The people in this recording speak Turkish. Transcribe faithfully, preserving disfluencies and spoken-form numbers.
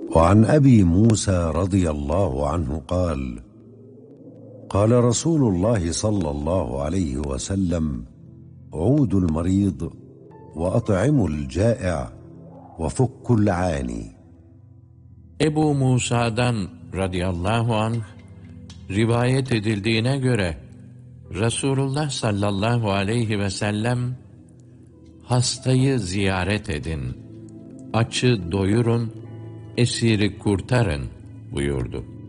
وعن أبي موسى رضي الله عنه قال قال رسول الله صلى الله عليه وسلم عودوا المريض وأطعموا الجائع وفكوا العاني. Ebu Musa'dan radıyallahu anh rivayet edildiğine göre Resulullah sallallahu aleyhi ve sellem hastayı ziyaret edin, açı doyurun, esiri kurtarın buyurdu.